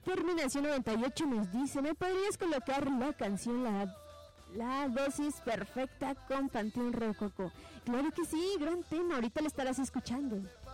terminación 98 nos dice: ¿me podrías colocar la canción La dosis perfecta con Panteón Rococó? Claro que sí, gran tema, ahorita lo estarás escuchando.